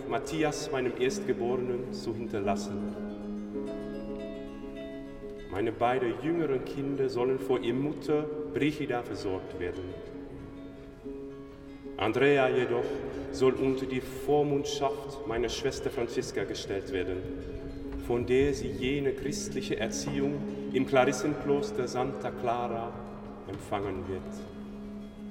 Matthias, meinem Erstgeborenen, zu hinterlassen. Meine beiden jüngeren Kinder sollen vor ihrer Mutter Brigida versorgt werden. Andrea jedoch soll unter die Vormundschaft meiner Schwester Franziska gestellt werden, von der sie jene christliche Erziehung im Klarissenkloster Santa Clara empfangen wird.